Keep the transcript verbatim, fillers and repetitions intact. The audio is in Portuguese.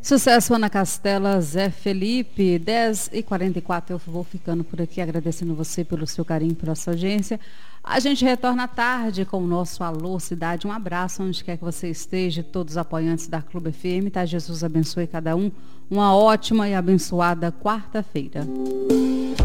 Sucesso, Ana Castela, Zé Felipe, dez e quarenta e quatro. Eu vou ficando por aqui, agradecendo você pelo seu carinho, pela sua audiência. A gente retorna à tarde com o nosso Alô Cidade. Um abraço onde quer que você esteja, todos os apoiantes da Clube F M, tá? Jesus abençoe cada um. Uma ótima e abençoada quarta-feira.